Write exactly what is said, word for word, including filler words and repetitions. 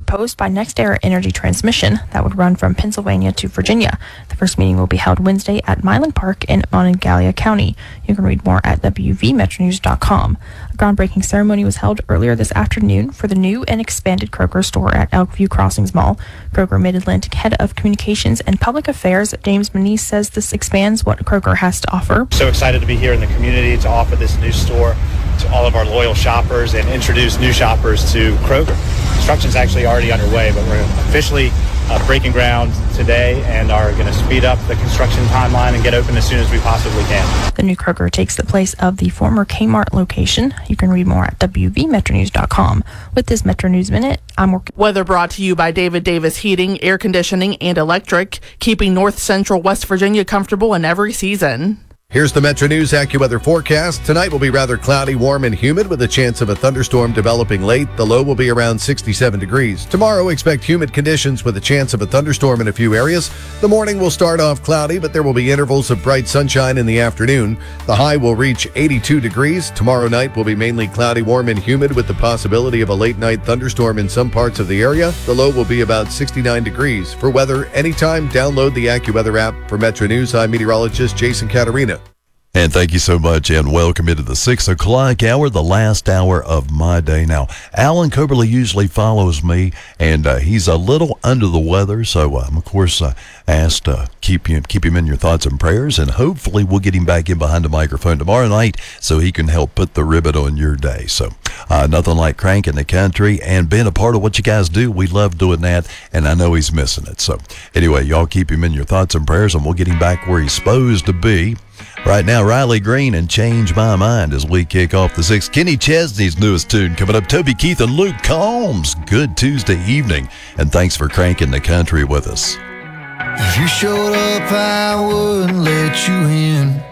proposed by NextEra Energy Transmission that would run from Pennsylvania to Virginia. The first meeting will be held Wednesday at Milan Park in Monongalia County. You can read more at w v metro news dot com. A groundbreaking ceremony was held earlier this afternoon for the new and expanded Kroger store at Elkview Crossings Mall. Kroger Mid-Atlantic Head of Communications and Public Affairs, James Manise, says this expands what Kroger has to offer. So excited to be here in the community to offer this new store to all of our loyal shoppers and introduce new shoppers to Kroger. Construction's actually already underway, but we're officially uh, breaking ground today and are going to speed up the construction timeline and get open as soon as we possibly can. The new Kroger takes the place of the former Kmart location. You can read more at w v metro news dot com. With this Metro News Minute, I'm working. Weather brought to you by David Davis Heating, Air Conditioning, and Electric, keeping North Central West Virginia comfortable in every season. Here's the Metro News AccuWeather forecast. Tonight will be rather cloudy, warm, and humid with a chance of a thunderstorm developing late. The low will be around sixty-seven degrees. Tomorrow, expect humid conditions with a chance of a thunderstorm in a few areas. The morning will start off cloudy, but there will be intervals of bright sunshine in the afternoon. The high will reach eighty-two degrees. Tomorrow night will be mainly cloudy, warm, and humid with the possibility of a late night thunderstorm in some parts of the area. The low will be about sixty-nine degrees. For weather, anytime, download the AccuWeather app. For Metro News, I'm meteorologist Jason Catarina. And thank you so much, and welcome into the six o'clock hour, the last hour of my day. Now, Alan Coberly usually follows me, and uh, he's a little under the weather, so I'm, of course, uh, asked to uh, keep, you, keep him in your thoughts and prayers, and hopefully we'll get him back in behind the microphone tomorrow night so he can help put the ribbon on your day. So uh, nothing like cranking the country and being a part of what you guys do. We love doing that, and I know he's missing it. So anyway, y'all keep him in your thoughts and prayers, and we'll get him back where he's supposed to be. Right now, Riley Green and Change My Mind as we kick off the sixth. Kenny Chesney's newest tune coming up. Toby Keith and Luke Combs. Good Tuesday evening, and thanks for cranking the country with us. If you showed up, I wouldn't let you in.